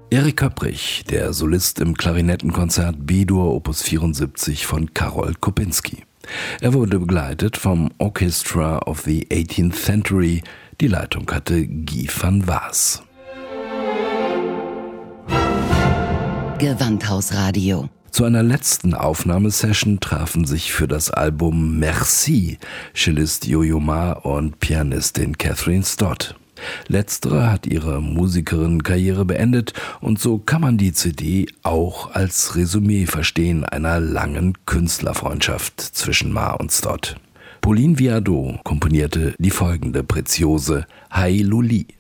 Erik Köpprich, der Solist im Klarinettenkonzert B-Dur Opus 74 von Karol Kopinski. Er wurde begleitet vom Orchestra of the 18th Century. Die Leitung hatte Guy van Waas. Gewandhausradio. Zu einer letzten Aufnahmesession trafen sich für das Album Merci Cellist Yo-Yo Ma und Pianistin Catherine Stott. Letztere hat ihre Musikerinnenkarriere beendet und so kann man die CD auch als Resümee verstehen einer langen Künstlerfreundschaft zwischen Ma und Stott. Pauline Viardot komponierte die folgende Preziose Hi Luli.